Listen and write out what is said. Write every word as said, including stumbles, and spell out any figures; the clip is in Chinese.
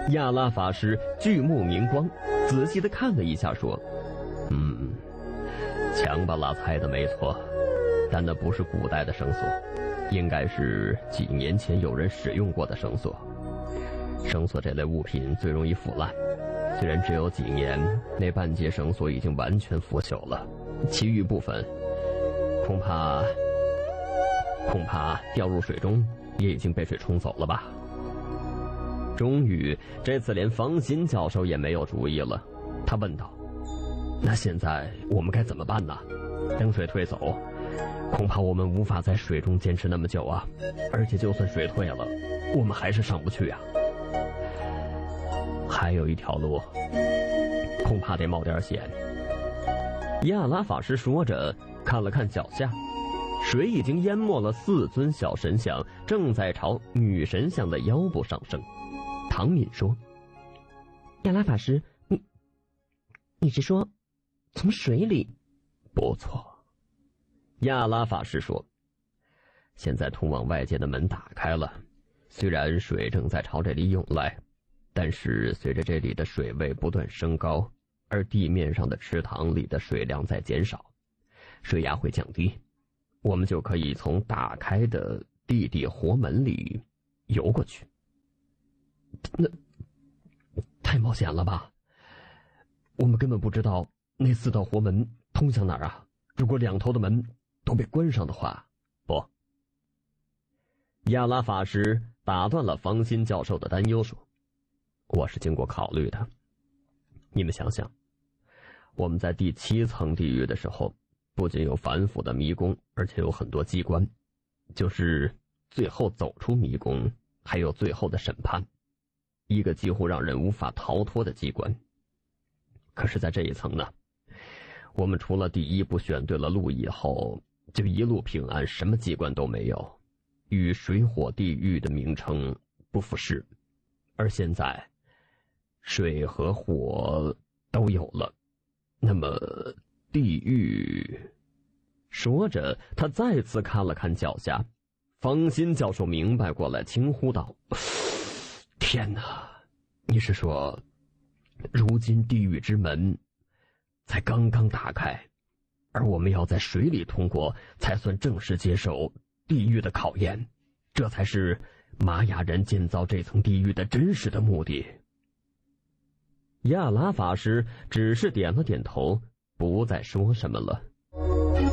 亚拉法师巨目明光，仔细地看了一下，说：“嗯，强巴拉猜的没错，但那不是古代的绳索，应该是几年前有人使用过的绳索。绳索这类物品最容易腐烂，虽然只有几年，那半截绳索已经完全腐朽了，其余部分恐怕恐怕掉入水中，也已经被水冲走了吧。”终于，这次连方心教授也没有主意了。他问道：“那现在我们该怎么办呢？等水退走，恐怕我们无法在水中坚持那么久啊！而且就算水退了，我们还是上不去啊。还有一条路，恐怕得冒点险。”亚拉法师说着，看了看脚下，水已经淹没了四尊小神像，正在朝女神像的腰部上升。唐敏说：“ 亚拉法师，你你是说从水里？”“ 不错。”亚拉法师说：“现在通往外界的门打开了，虽然水正在朝这里涌来，但是随着这里的水位不断升高，而地面上的池塘里的水量在减少，水压会降低，我们就可以从打开的地底活门里游过去。”“那太冒险了吧？我们根本不知道那四道活门通向哪儿啊！如果两头的门都被关上的话。”“不。”亚拉法师打断了方心教授的担忧，说：“我是经过考虑的。你们想想，我们在第七层地狱的时候，不仅有繁复的迷宫，而且有很多机关，就是最后走出迷宫，还有最后的审判，一个几乎让人无法逃脱的机关。可是在这一层呢，我们除了第一步选对了路以后，就一路平安，什么机关都没有，与水火地狱的名称不符实。而现在水和火都有了，那么地狱……”说着，他再次看了看脚下。方心教授明白过来，轻呼道：“天哪！你是说，如今地狱之门才刚刚打开，而我们要在水里通过，才算正式接受地狱的考验，这才是玛雅人建造这层地狱的真实的目的。”亚拉法师只是点了点头，不再说什么了。